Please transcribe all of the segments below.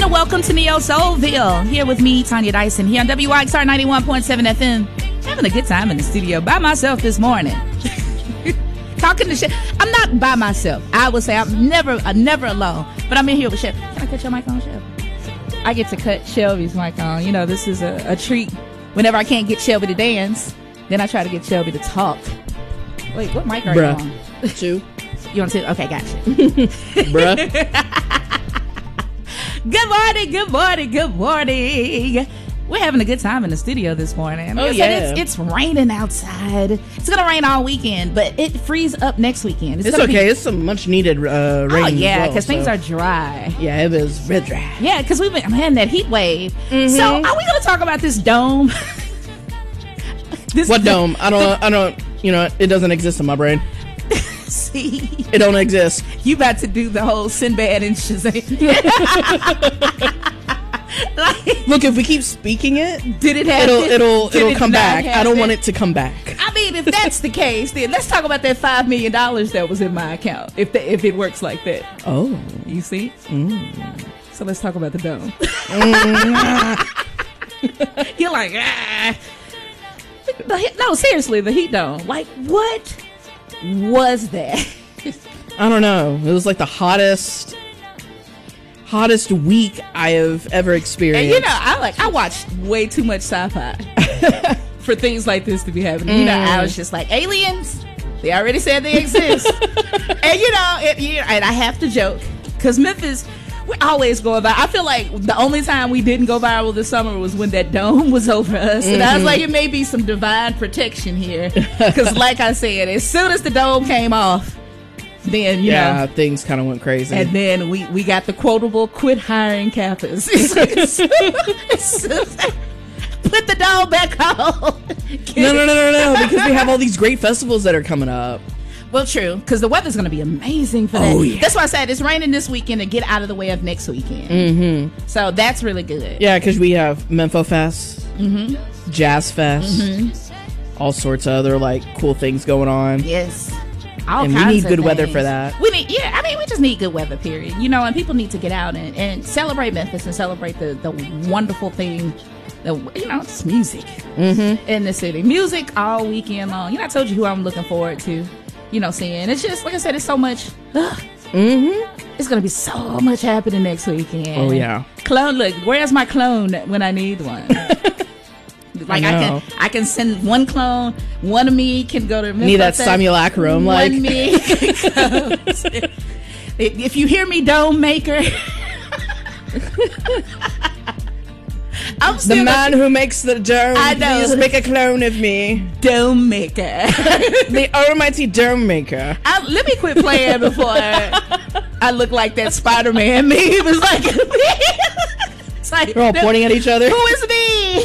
and welcome to Neo Soulville. Here with me, Tanya Dyson, here on WYXR 91.7 FM. Having a good time in the studio by myself this morning. Talking to Chef. I'm not by myself. I would say I'm never alone. But I'm in here with Chef. Can I cut your mic on, Chef? I get to cut Shelby's mic on. You know, this is a treat. Whenever I can't get Shelby to dance, then I try to get Shelby to talk. Wait, what mic are you on? Two. You want to? Okay, gotcha. Bruh. Good morning. We're having a good time in the studio this morning. Oh, yeah. It's raining outside. It's going to rain all weekend, but it frees up next weekend. It's okay. It's some much needed rain. Oh, yeah, because things are dry. Yeah, it was real dry. Yeah, because we've been having that heat wave. Mm-hmm. So, are we going to talk about this dome? What dome? I don't, it doesn't exist in my brain. See? It don't exist. You about to do the whole Sinbad and Shazam. Look, if we keep speaking it, did it happen? It'll come back. Happen? I don't want it to come back. I mean, if that's the case, then let's talk about that $5 million that was in my account. If it works like that. Oh, you see? So let's talk about the dome. You're like, no, seriously, the heat dome. Like, what was that? I don't know. It was like the hottest week I have ever experienced. And I watched way too much sci-fi for things like this to be happening. I was just like, aliens, they already said they exist. And and I have to joke because Memphis, we always go about. I feel like the only time we didn't go viral this summer was when that dome was over us. And I was like, it may be some divine protection here. Because like I said, as soon as the dome came off, then, you know, things kind of went crazy. And then we got the quotable quit hiring Kappas. Put the dome back on. No, because we have all these great festivals that are coming up. Well, true, because the weather's going to be amazing for that. Oh, yeah. That's why I said it's raining this weekend to get out of the way of next weekend. So that's really good. Yeah, because we have Mempho Fest, Jazz Fest, all sorts of other cool things going on. Yes. And we need good weather for that. We just need good weather, period. And people need to get out and celebrate Memphis and celebrate the wonderful thing. It's music in the city. Music all weekend long. I told you who I'm looking forward to. Seeing. It's just, like I said, it's so much. It's going to be so much happening next weekend. Oh, yeah. Clone, look, where's my clone when I need one? I can send one clone. One of me can go to Memphis. Need that simulacrum. One me can go. If you hear me, Dome Maker. I'm the man who makes the dome. I know. Please make a clone of me. Dome Maker. The almighty Dome Maker. Let me quit playing before I look like that Spider-Man meme. It's like we're all pointing at each other. Who is me?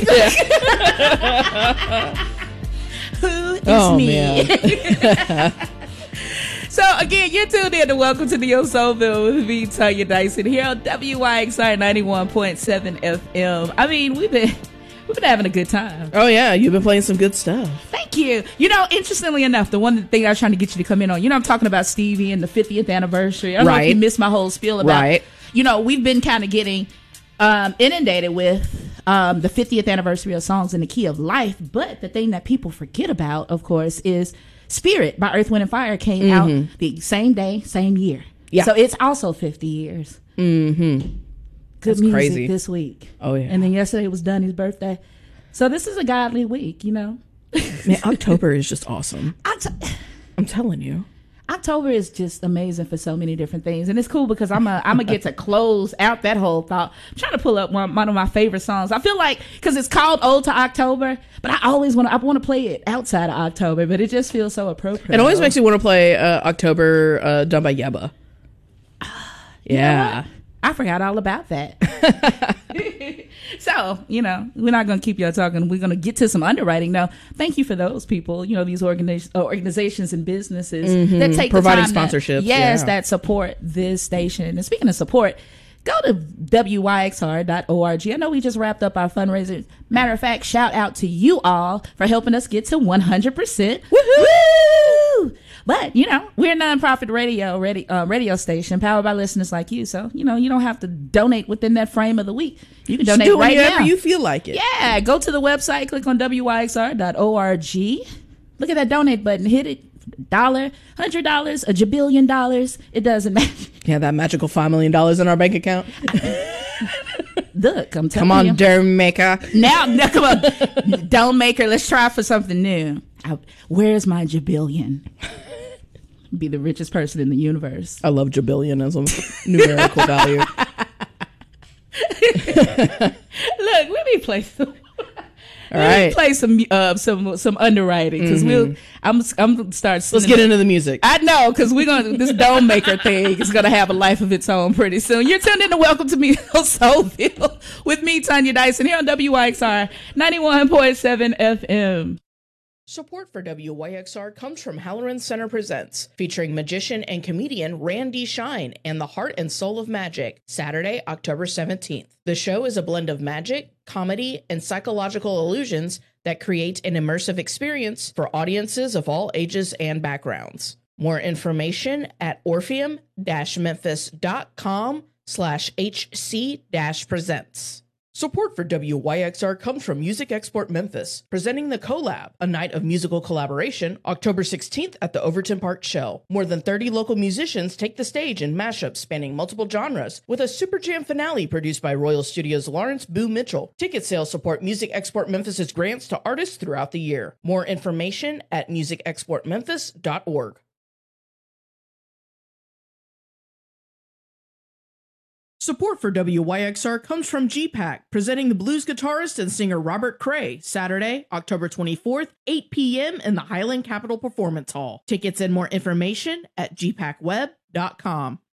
Who is me? Man. So again, you're tuned in to Welcome to Neo Soulville with me, Tanya Dyson, here on WYXR 91.7 FM. I mean, we've been having a good time. Oh yeah, you've been playing some good stuff. Thank you. Interestingly enough, the one thing I was trying to get you to come in on, I'm talking about Stevie and the 50th anniversary. I don't know if you missed my whole spiel about we've been kind of getting inundated with the 50th anniversary of Songs in the Key of Life, but the thing that people forget about, of course, is Spirit by Earth, Wind and Fire came out the same day, same year. Yeah. So it's also 50 years. Good That's music crazy. this week. Oh, yeah. And then yesterday was Donnie's birthday. So this is a godly week, Man, October is just awesome. I'm telling you. October is just amazing for so many different things. And it's cool because I'm gonna get to close out that whole thought. I'm trying to pull up one of my favorite songs. I feel like, because it's called Ode to October, but I always want to play it outside of October, but it just feels so appropriate. It always makes me want to play October done by Yebba. Yeah. I forgot all about that. So, we're not going to keep y'all talking. We're going to get to some underwriting now. Thank you for those people, these organizations and businesses that take providing the time sponsorships. That support this station. And speaking of support, go to WYXR.org. I know we just wrapped up our fundraiser. Matter of fact, shout out to you all for helping us get to 100%. Woohoo! Woo! But, you know, we're a nonprofit radio station powered by listeners like you. So, you know, you don't have to donate within that frame of the week. You can donate right now. Whenever you feel like it. Yeah, go to the website, click on wyxr.org. Look at that donate button, hit it. $1, $100, $1 jabillion. It doesn't matter. Yeah, that magical $5 million in our bank account. Look, I'm telling you. Come on, Dome Maker. Now, come on. Dome Maker, let's try for something new. Where's my jabillion? Be the richest person in the universe. I love jabillion as a numerical value. Look, let me play some. All right, play some underwriting because I'm gonna start. Let's get into the music. I know because this Dome Maker thing is gonna have a life of its own pretty soon. You're tuned in to Welcome to Soulville with me, Tanya Dyson, here on WYXR 91.7 FM. Support for WYXR comes from Halloran Center Presents, featuring magician and comedian Randy Shine and the Heart and Soul of Magic, Saturday, October 17th. The show is a blend of magic, comedy, and psychological illusions that create an immersive experience for audiences of all ages and backgrounds. More information at orpheum-memphis.com/HC-presents. Support for WYXR comes from Music Export Memphis, presenting The Collab, a night of musical collaboration, October 16th at the Overton Park Shell. More than 30 local musicians take the stage in mashups spanning multiple genres, with a Super Jam finale produced by Royal Studios' Lawrence Boo Mitchell. Ticket sales support Music Export Memphis' grants to artists throughout the year. More information at musicexportmemphis.org. Support for WYXR comes from G-Pack, presenting the blues guitarist and singer Robert Cray, Saturday, October 24th, 8 p.m. in the Highland Capitol Performance Hall. Tickets and more information at gpackweb.com.